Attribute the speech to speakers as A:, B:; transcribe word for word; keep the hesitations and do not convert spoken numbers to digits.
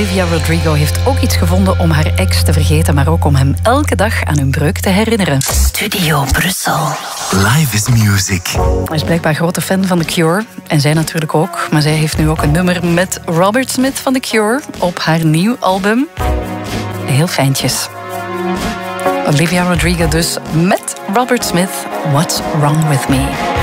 A: Olivia Rodrigo heeft ook iets gevonden om haar ex te vergeten, maar ook om hem elke dag aan hun breuk te herinneren.
B: Studio Brussel.
C: Live is music.
A: Hij is blijkbaar grote fan van The Cure. En zij natuurlijk ook. Maar zij heeft nu ook een nummer met Robert Smith van The Cure op haar nieuw album. Heel fijntjes. Olivia Rodrigo dus met Robert Smith, What's Wrong With Me.